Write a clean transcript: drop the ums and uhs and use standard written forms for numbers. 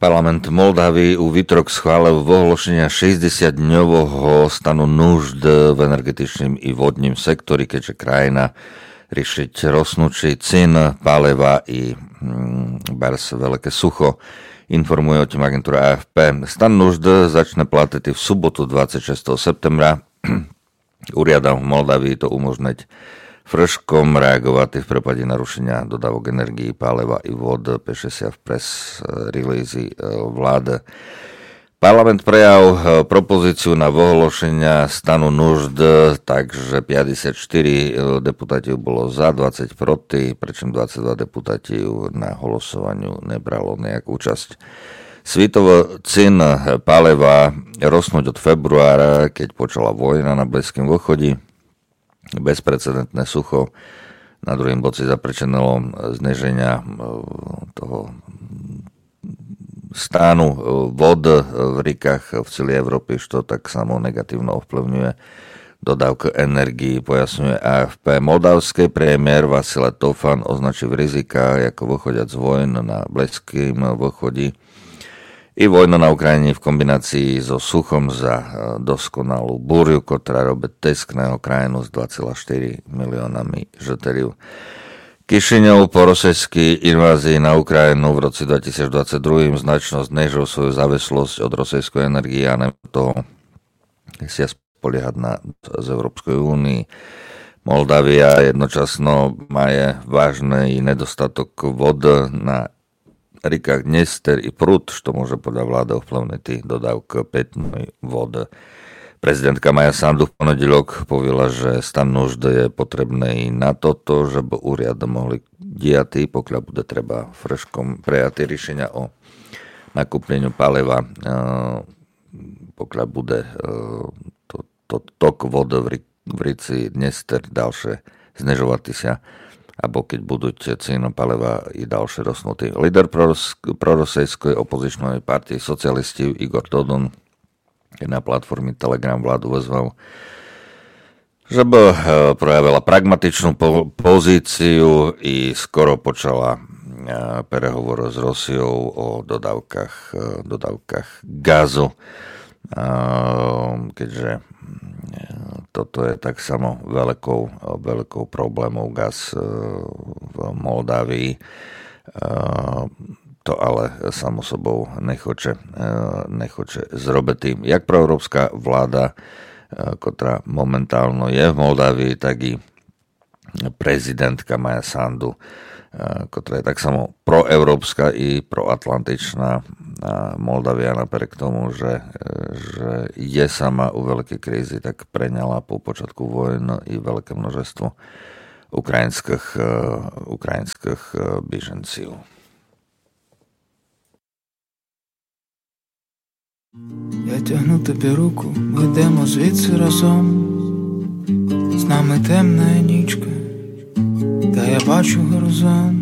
Parlament Moldavy u Výtrok schválil vyhlášenia 60-dňového stanu núžd v energetičným i vodním sektori, keďže krajina riešiť rostnúci cien paliva i bars veľké sucho. Informuje o tým agentúra AFP. Stan núžd začne platiť v sobotu 26. septembra. Úriadom v Moldavii to umožniť Frškom reagovať v prípade narušenia dodávok energií, paliva i vod, píše sa v press release vlády. Parlament prejal propozíciu na vyhlášenia stanu núžd, takže 54 deputáti bolo za, 20 proti, pričom 22 deputáti na hlasovaniu nebralo nejakú účasť. Svitovo cien paliva rostnúť od februára, keď počala vojna na Blízkom východe. Bezprecedentné sucho na druhým boci zapričinilo zniženia toho stánu vod v rikách v celej Európe, čo tak samo negatívno ovplyvňuje dodávku energií, pojasňuje AFP. Moldavský premiér Vasile Tofan označil rizika ako vychodiac z vojn na Blízkom východe i vojna na Ukrajine v kombinácii so suchom za doskonalú búriu, ktorá robí teskného krajinu s 2,4 miliónami žiteľov. Kišiňov po rosejskej invázii na Ukrajinu v roce 2022 značno znižil svoju závislosť od rosejskej energie a nemôže toho si spoliehať na z Európskej únii. Moldavia jednočasno má vážny nedostatok vody na rikách Dnester i Prut, što môže podľa vlády ovplyvniť dodávku pitnej vody. Prezidentka Maja Sandu v ponedeľok povedala, že stan núždy je potrebný na toto, že by úriady mohli diať, pokiaľ bude treba Frškom prijatý riešenia o nakúpleniu paliva, pokiaľ bude tok vody v rici Dnester ďalšie znižovať sa, alebo keď budú ceny paliva i ďalšie rostnutí. Líder prorosejskej opozičnej partie socialistov Igor Dodon na platforme Telegram vládu vezval, že by projavila pragmatičnú pozíciu i skoro počala prehovor s Rusiou o dodávkach gazu, keďže toto je tak samo veľkou problémou gaz v Moldávii. To ale samo sobou nechoče zrobiť. Jak proeurópska vláda, ktorá momentálno je v Moldávii, tak i prezidentka Maja Sandu, ktorá je tak samo proeurópska i proatlantičná. Moldavia napriek tomu, že je sama u veľkej krízy, tak preňala po počiatku vojny i veľké množstvo ukrajinských běženců. Я тягну тобі руку, ми йдемо звідси разом. З нами темна нічка, та я бачу горизонт.